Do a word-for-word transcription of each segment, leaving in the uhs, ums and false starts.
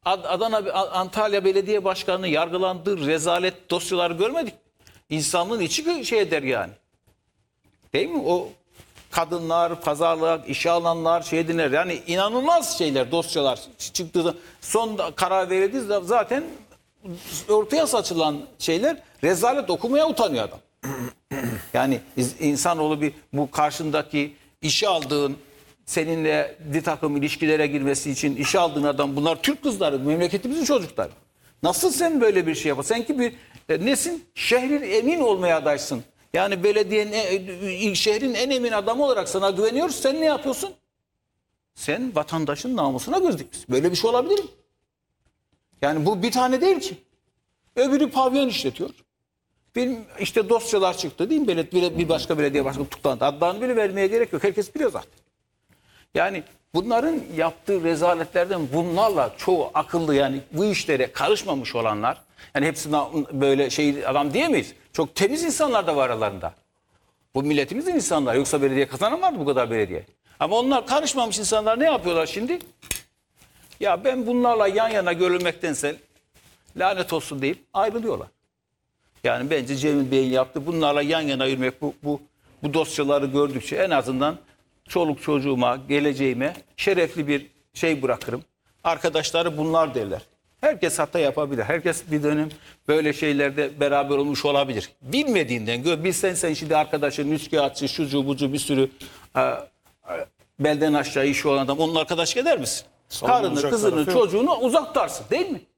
Adana, Antalya Belediye Başkanı'nın yargılandığı rezalet dosyaları görmedik. İnsanlığın içi şey eder yani. Değil mi? O kadınlar, pazarlık, işe alanlar, şey dinler. Yani inanılmaz şeyler, dosyalar çıktığı son karar verildiği zaten ortaya saçılan şeyler rezalet, okumaya utanıyor adam. Yani insanoğlu bir bu karşındaki işe aldığın, seninle bir takım ilişkilere girmesi için işe aldığın adam, bunlar Türk kızları, memleketimizin çocukları. Nasıl sen böyle bir şey yaparsın? Sen ki bir e, nesin? Şehrin emin olmaya adaysın. Yani belediyenin, e, şehrin en emin adamı olarak sana güveniyoruz. Sen ne yapıyorsun? Sen vatandaşın namusuna göz dikmişsin. Böyle bir şey olabilir mi? Yani bu bir tane değil ki. Öbürü pavyon işletiyor. Benim işte dosyalar çıktı değil mi? Belediye, bir başka belediye başkanı tutuklandı. Adlarını bile vermeye gerek yok. Herkes biliyor zaten. Yani bunların yaptığı rezaletlerden bunlarla çoğu akıllı, yani bu işlere karışmamış olanlar, yani hepsinden böyle şey adam diyemeyiz. Çok temiz insanlar da var aralarında. Bu milletimizin insanları. Yoksa belediye kazanan vardı bu kadar belediye. Ama onlar karışmamış insanlar ne yapıyorlar şimdi? Ya ben bunlarla yan yana görülmektense lanet olsun deyip ayrılıyorlar. Yani bence Cemil Bey'in yaptığı, bunlarla yan yana yürümek, bu, bu, bu dosyaları gördükçe en azından çoluk çocuğuma, geleceğime şerefli bir şey bırakırım. Arkadaşları bunlar derler. Herkes hata yapabilir. Herkes bir dönem böyle şeylerde beraber olmuş olabilir. Bilmediğinden gör. Bilsen sen şimdi arkadaşın üçkağıtçı, şucu bucu bir sürü e, e, belden aşağı işi olan adam, onun arkadaş eder misin? Karını, kızını, çocuğunu uzak tutarsın değil mi?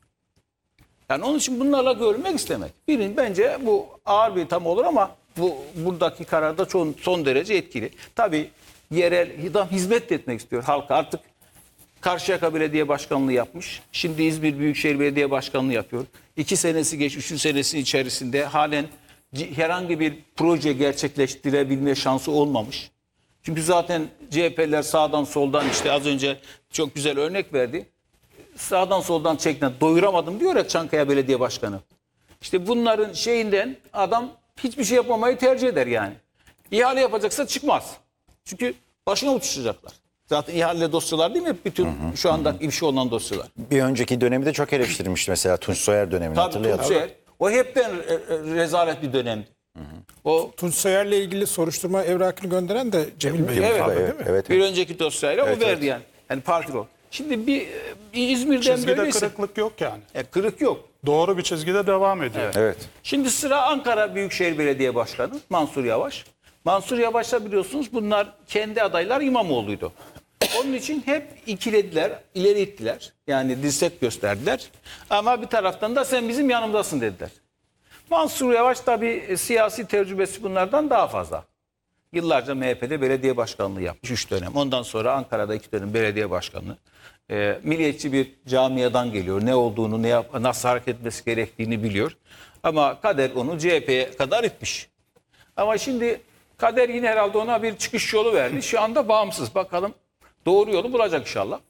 Yani onun için bunlarla görülmek istemek. Birin bence bu ağır bir tam olur ama bu buradaki kararda son, son derece etkili. Tabii yerel adam hizmet etmek istiyor halka. Artık Karşıyaka Belediye Başkanlığı yapmış. Şimdi İzmir Büyükşehir Belediye Başkanlığı yapıyor. İki senesi geç, üçüncü senesi içerisinde halen herhangi bir proje gerçekleştirebilme şansı olmamış. Çünkü zaten C H P'liler sağdan soldan, işte az önce çok güzel örnek verdi. Sağdan soldan çekten doyuramadım diyor ya Çankaya Belediye Başkanı. İşte bunların şeyinden adam hiçbir şey yapmamayı tercih eder yani. İhale yapacaksa çıkmaz. Çünkü başına uçuşacaklar. Zaten ihale dosyalar değil mi? Bütün hı hı, şu anda ifşa olan dosyalar. Bir önceki dönemi de çok eleştirmişti mesela, Tunç Soyer dönemini Tabii, hatırlayalım. Tunç Soyer. O hepten rezalet bir dönemdi. Hı hı. O Tunç Soyer'le ilgili soruşturma evrakını gönderen de Cemil Bey. Evet, evet, evet, değil mi? evet. Bir önceki dosyayla evet, o verdi evet. yani. Yani parti o. Şimdi bir, bir İzmir'den Çizgide böyleyse, kırıklık yok yani. E, kırık yok. Doğru bir çizgide devam ediyor. Evet. Evet. Şimdi sıra Ankara Büyükşehir Belediye Başkanı Mansur Yavaş. Mansur Yavaş'la biliyorsunuz bunlar kendi adaylar İmamoğlu'ydu. Onun için hep ikilediler, ileri ittiler. Yani dirsek gösterdiler. Ama bir taraftan da sen bizim yanımdasın dediler. Mansur Yavaş tabii siyasi tecrübesi bunlardan daha fazla. Yıllarca M H P'de belediye başkanlığı yapmış, üç dönem. Ondan sonra Ankara'da iki dönem belediye başkanlığı. E, milliyetçi bir camiadan geliyor. Ne olduğunu, ne yap, nasıl hareket etmesi gerektiğini biliyor. Ama kader onu C H P'ye kadar itmiş. Ama şimdi kader yine herhalde ona bir çıkış yolu verdi. Şu anda bağımsız. Bakalım doğru yolu bulacak inşallah.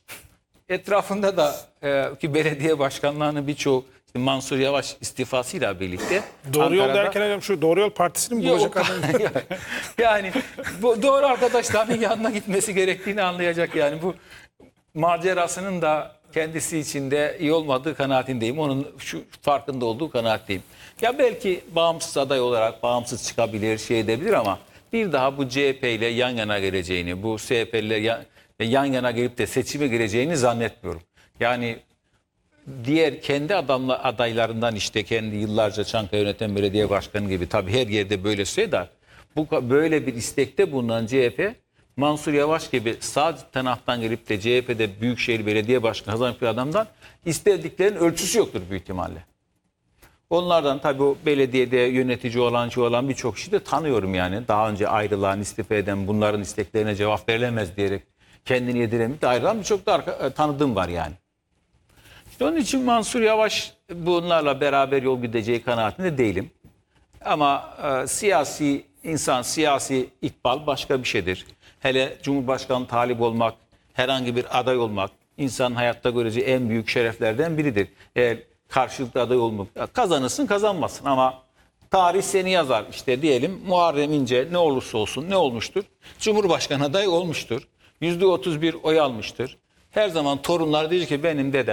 Etrafında da e, ki belediye başkanlarının birçoğu işte Mansur Yavaş istifasıyla birlikte Doğru yol Ankara'da, derken şu Doğru Yol Partisi'nin mi bulacak adam? yani bu doğru arkadaşlarının yanına gitmesi gerektiğini anlayacak yani. Bu macerasının da kendisi içinde iyi olmadığı kanaatindeyim. Onun şu farkında olduğu kanaatteyim. Ya belki bağımsız aday olarak bağımsız çıkabilir, şey edebilir ama bir daha bu C H P ile yan yana geleceğini, bu C H P'liler yan, yan yana gelip de seçime gireceğini zannetmiyorum. Yani diğer kendi adamla adaylarından, işte kendi yıllarca Çankaya yöneten belediye başkanı gibi, tabii her yerde böyle şey de bu böyle bir istekte bulunan C H P, Mansur Yavaş gibi sağ taraftan gelip de C H P'de Büyükşehir Belediye Başkanı kazanmış bir adamdan istediklerinin ölçüsü yoktur büyük ihtimalle. Onlardan tabii o belediyede yönetici olan, şey olan birçok kişi de tanıyorum yani. Daha önce ayrılan, istifa eden, bunların isteklerine cevap verilemez diyerek kendini yediremeyip de ayrılan birçok da tanıdığım var yani. İşte onun için Mansur Yavaş bunlarla beraber yol gideceği kanaatinde değilim. Ama e, siyasi insan, siyasi ikbal başka bir şeydir. Hele Cumhurbaşkanı talip olmak, herhangi bir aday olmak, insanın hayatta göreceği en büyük şereflerden biridir. Eğer karşılıklı aday olmak, kazanırsın kazanmazsın ama tarih seni yazar. İşte diyelim Muharrem İnce ne olursa olsun ne olmuştur? Cumhurbaşkanı adayı olmuştur. yüzde otuz bir oy almıştır. Her zaman torunlar diyecek ki benim dedem